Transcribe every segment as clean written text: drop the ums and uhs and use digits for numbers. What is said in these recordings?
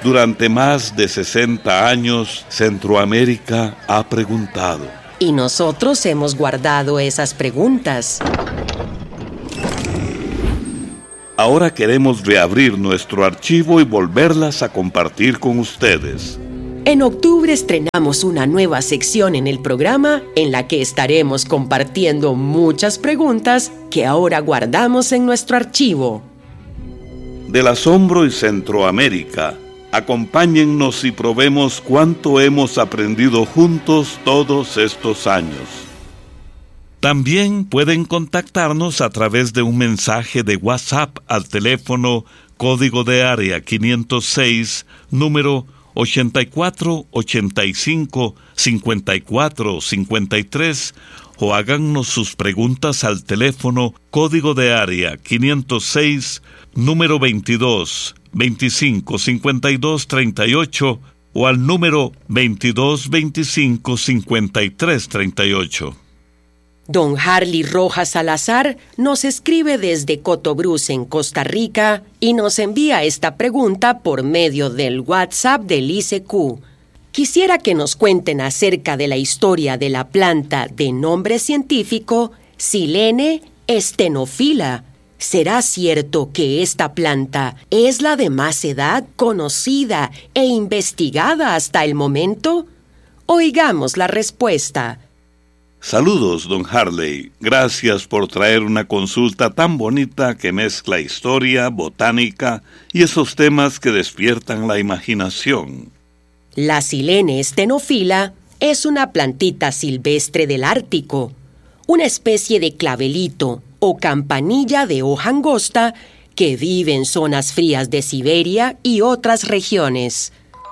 Durante más de 60 años, Centroamérica ha preguntado. Y nosotros hemos guardado esas preguntas. Ahora queremos reabrir nuestro archivo y volverlas a compartir con ustedes. En octubre estrenamos una nueva sección en el programa en la que estaremos compartiendo muchas preguntas que ahora guardamos en nuestro archivo. Del asombro y Centroamérica, acompáñennos y probemos cuánto hemos aprendido juntos todos estos años. También pueden contactarnos a través de un mensaje de WhatsApp al teléfono código de área 506, número 8485-5453, o háganos sus preguntas al teléfono código de área 506, número 2225-5238, o al número 2225-5338. Don Harley Rojas Salazar nos escribe desde Cotobruz, en Costa Rica, y nos envía esta pregunta por medio del WhatsApp del ICQ. Quisiera que nos cuenten acerca de la historia de la planta de nombre científico Silene stenophila. ¿Será cierto que esta planta es la de más edad conocida e investigada hasta el momento? Oigamos la respuesta. Saludos, don Harley. Gracias por traer una consulta tan bonita que mezcla historia, botánica y esos temas que despiertan la imaginación. La Silene stenophila es una plantita silvestre del Ártico, una especie de clavelito o campanilla de hoja angosta que vive en zonas frías de Siberia y otras regiones.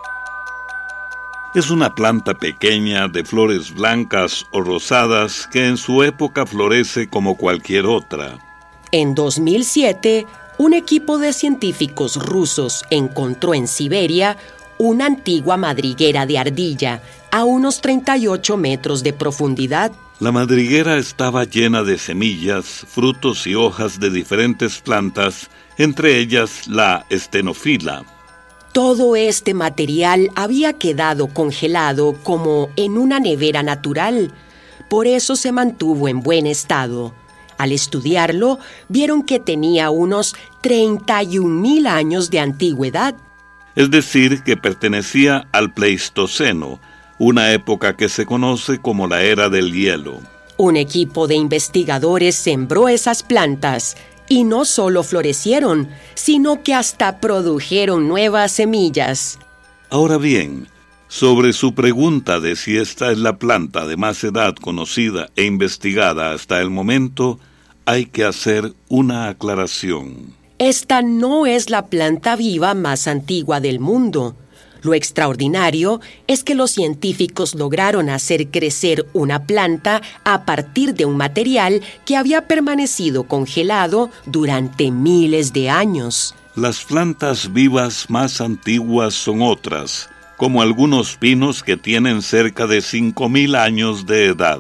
Es una planta pequeña de flores blancas o rosadas que en su época florece como cualquier otra. En 2007, un equipo de científicos rusos encontró en Siberia una antigua madriguera de ardilla a unos 38 metros de profundidad. La madriguera estaba llena de semillas, frutos y hojas de diferentes plantas, entre ellas la stenophila. Todo este material había quedado congelado como en una nevera natural. Por eso se mantuvo en buen estado. Al estudiarlo, vieron que tenía unos 31.000 años de antigüedad. Es decir, que pertenecía al Pleistoceno, una época que se conoce como la Era del Hielo. Un equipo de investigadores sembró esas plantas y no solo florecieron, sino que hasta produjeron nuevas semillas. Ahora bien, sobre su pregunta de si esta es la planta de más edad conocida e investigada hasta el momento, hay que hacer una aclaración. Esta no es la planta viva más antigua del mundo. Lo extraordinario es que los científicos lograron hacer crecer una planta a partir de un material que había permanecido congelado durante miles de años. Las plantas vivas más antiguas son otras, como algunos pinos que tienen cerca de 5.000 años de edad.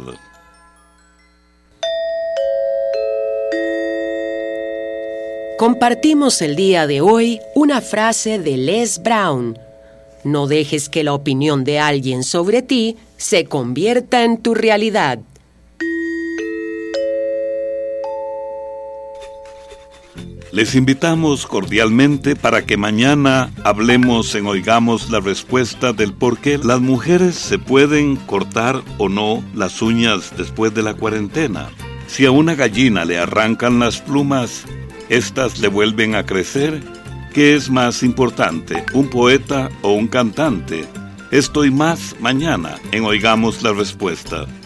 Compartimos el día de hoy una frase de Les Brown. No dejes que la opinión de alguien sobre ti se convierta en tu realidad. Les invitamos cordialmente para que mañana hablemos en Oigamos la Respuesta del por qué las mujeres se pueden cortar o no las uñas después de la cuarentena. Si a una gallina le arrancan las plumas, ¿estas le vuelven a crecer? ¿Qué es más importante, un poeta o un cantante? Esto y más mañana en Oigamos la Respuesta.